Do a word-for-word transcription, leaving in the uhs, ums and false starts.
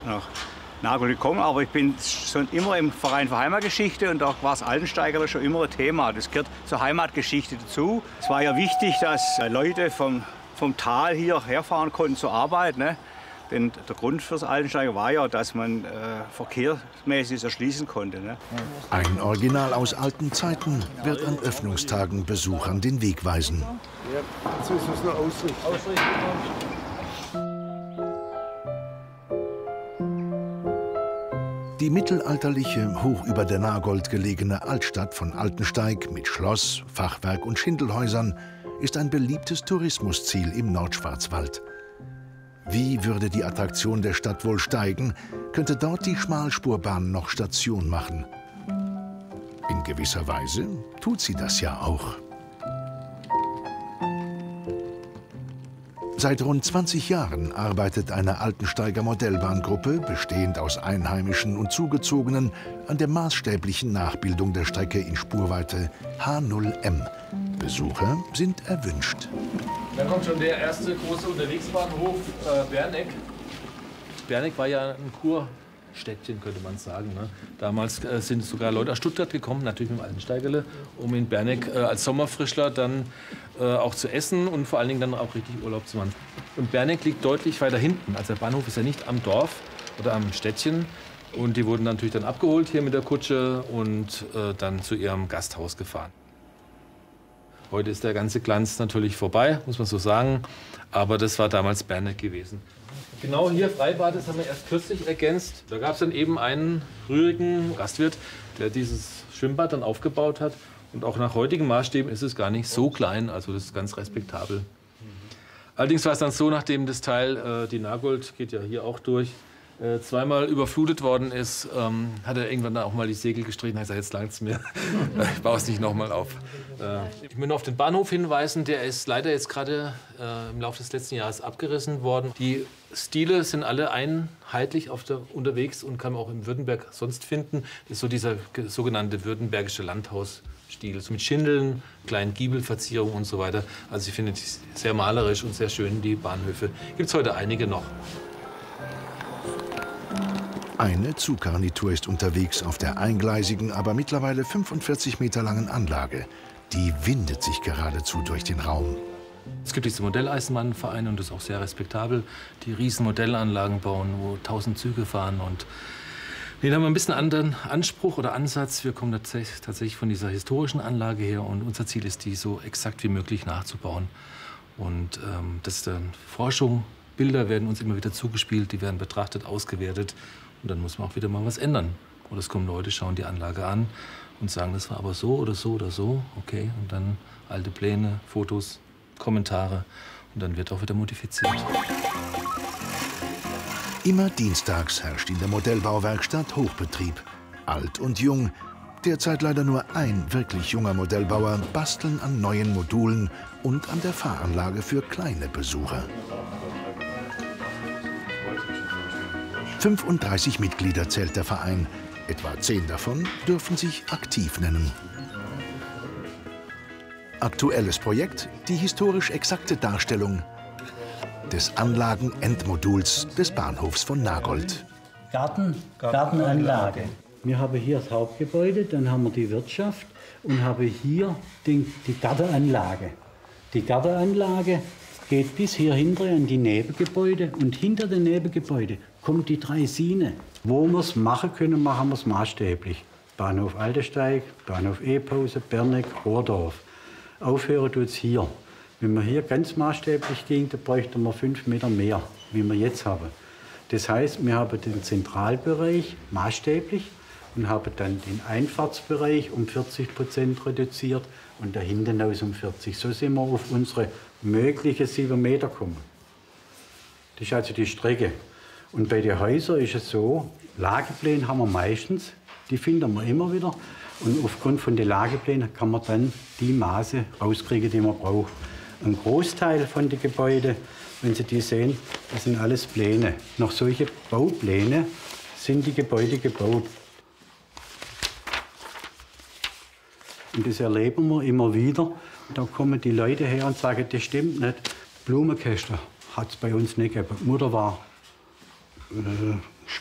nach Nagold gekommen, aber ich bin schon immer im Verein für Heimatgeschichte und da war das Altensteigerle schon immer ein Thema. Das gehört zur Heimatgeschichte dazu. Es war ja wichtig, dass Leute vom, vom Tal hier herfahren konnten zur Arbeit. Ne? Denn der Grund fürs Altensteiger war ja, dass man äh, verkehrsmäßig erschließen konnte. Ne? Ein Original aus alten Zeiten wird an Öffnungstagen Besuchern den Weg weisen. Ja, jetzt müssen wir es noch ausrichten. ausrichten. Die mittelalterliche, hoch über der Nagold gelegene Altstadt von Altensteig mit Schloss, Fachwerk und Schindelhäusern ist ein beliebtes Tourismusziel im Nordschwarzwald. Wie würde die Attraktion der Stadt wohl steigen, könnte dort die Schmalspurbahn noch Station machen. In gewisser Weise tut sie das ja auch. Seit rund zwanzig Jahren arbeitet eine Altensteiger Modellbahngruppe, bestehend aus Einheimischen und Zugezogenen, an der maßstäblichen Nachbildung der Strecke in Spurweite H null M. Besucher sind erwünscht. Dann kommt schon der erste große Unterwegsbahnhof äh, Berneck. Berneck war ja ein Kurstädtchen, könnte man sagen. Ne? Damals äh, sind sogar Leute aus Stuttgart gekommen, natürlich mit dem Altensteigerle, um in Berneck äh, als Sommerfrischler dann äh, auch zu essen und vor allen Dingen dann auch richtig Urlaub zu machen. Und Berneck liegt deutlich weiter hinten. Also der Bahnhof ist ja nicht am Dorf oder am Städtchen. Und die wurden natürlich dann abgeholt hier mit der Kutsche und äh, dann zu ihrem Gasthaus gefahren. Heute ist der ganze Glanz natürlich vorbei, muss man so sagen. Aber das war damals Berneck gewesen. Genau hier Freibad, das haben wir erst kürzlich ergänzt. Da gab es dann eben einen rührigen Gastwirt, der dieses Schwimmbad dann aufgebaut hat. Und auch nach heutigen Maßstäben ist es gar nicht so klein, also das ist ganz respektabel. Allerdings war es dann so, nachdem das Teil, äh, die Nagold geht ja hier auch durch, äh, zweimal überflutet worden ist, ähm, hat er irgendwann dann auch mal die Segel gestrichen. Er hat gesagt, jetzt langt es mir, ich baue es nicht noch mal auf. Äh, ich will nur auf den Bahnhof hinweisen, der ist leider jetzt gerade äh, im Laufe des letzten Jahres abgerissen worden. Die Stile sind alle einheitlich auf der, unterwegs und kann man auch in Württemberg sonst finden. Das ist so dieser sogenannte württembergische Landhausstil, so mit Schindeln, kleinen Giebelverzierungen und so weiter. Also ich finde es sehr malerisch und sehr schön, die Bahnhöfe. Gibt es heute einige noch. Eine Zuggarnitur ist unterwegs auf der eingleisigen, aber mittlerweile fünfundvierzig Meter langen Anlage. Die windet sich geradezu durch den Raum. Es gibt diese Modelleisenbahnvereine und das ist auch sehr respektabel, die riesen Modellanlagen bauen, wo tausend Züge fahren. Und nee, da haben wir ein bisschen anderen Anspruch oder Ansatz. Wir kommen tatsächlich von dieser historischen Anlage her und unser Ziel ist, die so exakt wie möglich nachzubauen. Und ähm, das ist dann Forschung, Bilder werden uns immer wieder zugespielt, die werden betrachtet, ausgewertet. Und dann muss man auch wieder mal was ändern. Oder es kommen Leute, schauen die Anlage an und sagen, das war aber so oder so oder so. Okay, und dann alte Pläne, Fotos, Kommentare. Und dann wird auch wieder modifiziert. Immer dienstags herrscht in der Modellbauwerkstatt Hochbetrieb. Alt und jung, derzeit leider nur ein wirklich junger Modellbauer, basteln an neuen Modulen und an der Fahranlage für kleine Besucher. fünfunddreißig Mitglieder zählt der Verein. Etwa zehn davon dürfen sich aktiv nennen. Aktuelles Projekt, die historisch exakte Darstellung des Anlagen-Endmoduls des Bahnhofs von Nagold. Garten, Gartenanlage. Wir haben hier das Hauptgebäude, dann haben wir die Wirtschaft und haben hier die, die Gartenanlage. Die Gartenanlage geht bis hier hinter an die Nebengebäude und hinter den Nebengebäude kommt die Draisine. Wo wir es machen können, machen wir es maßstäblich. Bahnhof Altensteig, Bahnhof Epause, Berneck, Rohrdorf. Aufhören tut es hier. Wenn wir hier ganz maßstäblich gingen, dann bräuchten wir fünf Meter mehr, wie wir jetzt haben. Das heißt, wir haben den Zentralbereich maßstäblich und haben dann den Einfahrtsbereich um vierzig Prozent reduziert und dahinten aus um vierzig. So sind wir auf unsere mögliche sieben Meter gekommen. Das ist also die Strecke. Und bei den Häusern ist es so, Lagepläne haben wir meistens, die finden wir immer wieder. Und aufgrund von den Lageplänen kann man dann die Maße rauskriegen, die man braucht. Ein Großteil von den Gebäuden, wenn Sie die sehen, das sind alles Pläne. Nach solchen Baupläne sind die Gebäude gebaut. Und das erleben wir immer wieder. Da kommen die Leute her und sagen, das stimmt nicht. Blumenkästen hat es bei uns nicht gegeben. Die Mutter war äh,